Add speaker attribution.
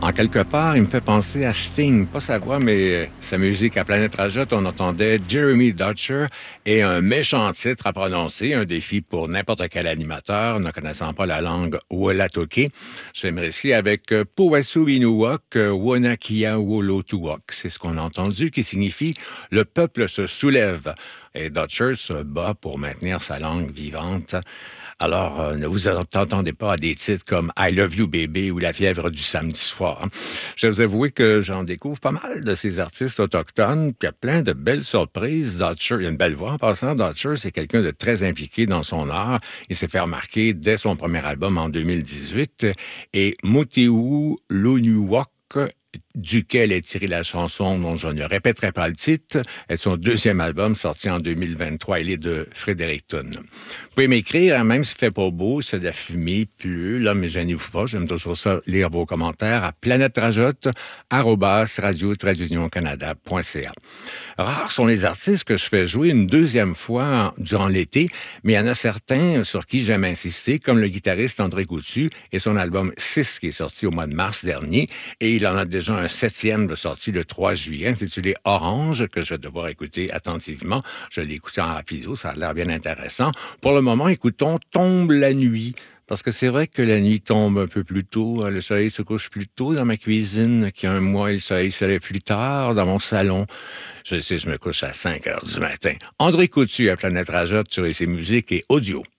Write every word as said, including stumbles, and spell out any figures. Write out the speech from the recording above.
Speaker 1: En quelque part, il me fait penser à Sting, pas sa voix, mais sa musique. À Planète Rajot, on entendait Jeremy Dutcher et un méchant titre à prononcer, un défi pour n'importe quel animateur ne connaissant pas la langue Wolatoké. J'aimerais ici avec Powassu Inuwak, Wanakia Wolotuwak. C'est ce qu'on a entendu, qui signifie « le peuple se soulève ». Et Dutcher se bat pour maintenir sa langue vivante. Alors, euh, ne vous attendez pas à des titres comme « I love you, baby » ou « La fièvre du samedi soir ». Je vais vous avouer que j'en découvre pas mal de ces artistes autochtones, puis il y a plein de belles surprises. Dutcher, il a une belle voix en passant. Dutcher, c'est quelqu'un de très impliqué dans son art. Il s'est fait remarquer dès son premier album en deux mille dix-huit. Et Motewu Lonuwak, duquel est tirée la chanson dont je ne répéterai pas le titre, est son deuxième album sorti en deux mille vingt-trois. Il est de Fredericton. Vous pouvez m'écrire, hein, même s'il fait pas beau, c'est de la fumée, pleut, là, mais gênez-vous pas, j'aime toujours ça, lire vos commentaires à planète-rajotte arobase radio-canada point c a. Rares sont les artistes que je fais jouer une deuxième fois durant l'été, mais il y en a certains sur qui j'aime insister, comme le guitariste André Coutu et son album six qui est sorti au mois de mars dernier, et il en a déjà un septième de sortie le trois juillet, intitulé Orange, que je vais devoir écouter attentivement. Je l'ai écouté en rapido, ça a l'air bien intéressant. Pour le moment, écoutons Tombe la nuit. Parce que c'est vrai que la nuit tombe un peu plus tôt, le soleil se couche plus tôt dans ma cuisine qu'il y a un mois, et le soleil se lève plus tard dans mon salon. Je sais, je me couche à cinq heures du matin. André Coutu à Planète Rajotte sur ses musiques et audio.